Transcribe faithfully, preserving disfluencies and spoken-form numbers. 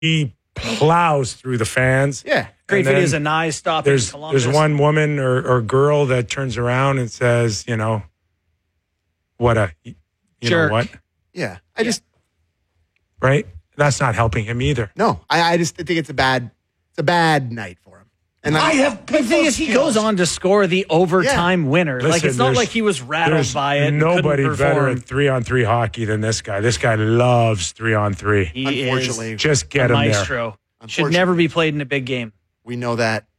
he plows through the fans. Yeah. Great videos of Nye stopping There's Columbus. there's one woman or, or girl that turns around and says, you know, what a you Jerk. know what? Yeah. I just Right? That's not helping him either. no. I, I just think it's a bad it's a bad night for him. And I have The thing is, he goes on to score the overtime winner. like Listen, it's not there's- like he was rattled There's by it. and nobody couldn't better perform. at three on three hockey than this guy. This guy loves three on three. He unfortunately is Just get a him there. maestro. Should Unfortunately. never be played in a big game. we know that